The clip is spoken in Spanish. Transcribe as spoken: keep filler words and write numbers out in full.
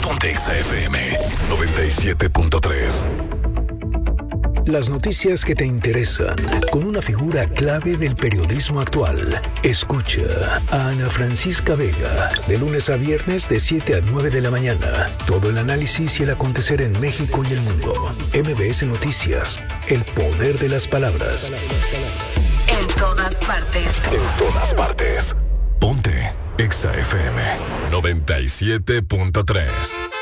Ponte Exa F M noventa y siete punto tres. Las noticias que te interesan, con una figura clave del periodismo actual. Escucha a Ana Francisca Vega, de lunes a viernes de siete a nueve de la mañana. Todo el análisis y el acontecer en México y el mundo. M B S Noticias, el poder de las palabras. En todas partes. En todas partes. Ponte Exa F M noventa y siete punto tres.